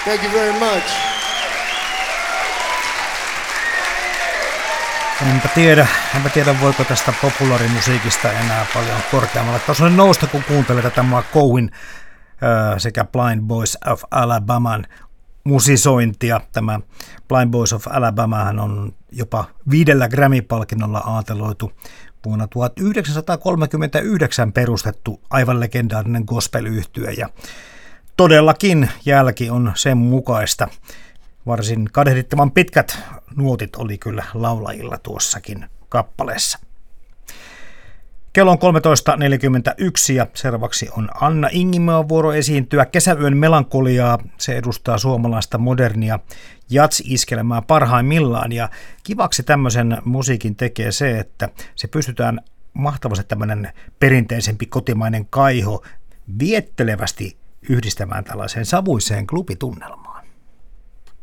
Thank you very much. Enpä tiedä, voiko tästä populaarimusiikista enää paljon korkeammalle tasolle nousta, kun kuuntelee tätä Cohen sekä Blind Boys of Alabaman musisointia. Tämä Blind Boys of Alabamahan on jopa 5 Grammy-palkinnolla aateloitu vuonna 1939 perustettu aivan legendaarinen gospel-yhtye, ja todellakin jälki on sen mukaista. Varsin kadehdittavan pitkät nuotit oli kyllä laulajilla tuossakin kappaleessa. Kello on 13.41 ja seuraavaksi on Anna Ingimaan vuoro esiintyä Kesäyön melankoliaa. Se edustaa suomalaista modernia jats-iskelmää parhaimmillaan, ja kivaksi tämmöisen musiikin tekee se, että se pystytään mahtavasti tämmöinen perinteisempi kotimainen kaiho viettelevästi yhdistämään tällaiseen savuiseen klubitunnelmaan.